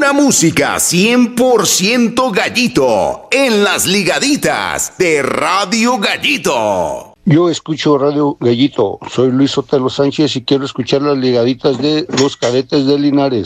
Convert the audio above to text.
Pura música 100% Gallito en las ligaditas de Radio Gallito. Yo escucho Radio Gallito, soy Luis Otelo Sánchez y quiero escuchar las ligaditas de los Cadetes de Linares.